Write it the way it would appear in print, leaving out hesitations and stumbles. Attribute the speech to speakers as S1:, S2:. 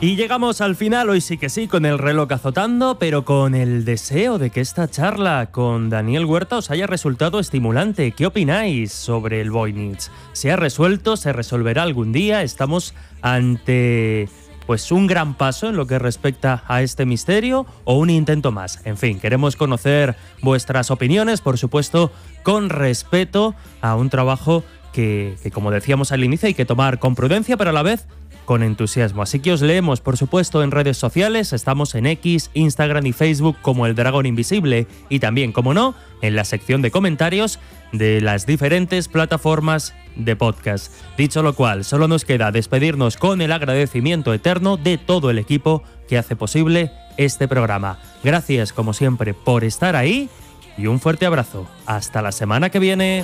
S1: Y llegamos al final, hoy sí que sí, con el reloj azotando, pero con el deseo de que esta charla con Daniel Huerta os haya resultado estimulante. ¿Qué opináis sobre el Voynich? ¿Se ha resuelto? ¿Se resolverá algún día? ¿Estamos ante pues un gran paso en lo que respecta a este misterio o un intento más? En fin, queremos conocer vuestras opiniones, por supuesto, con respeto a un trabajo que como decíamos al inicio, hay que tomar con prudencia, pero a la vez con entusiasmo. Así que os leemos, por supuesto, en redes sociales. Estamos en X, Instagram y Facebook como El Dragón Invisible y también, como no, en la sección de comentarios de las diferentes plataformas de podcast. Dicho lo cual, solo nos queda despedirnos con el agradecimiento eterno de todo el equipo que hace posible este programa. Gracias, como siempre, por estar ahí y un fuerte abrazo. Hasta la semana que viene.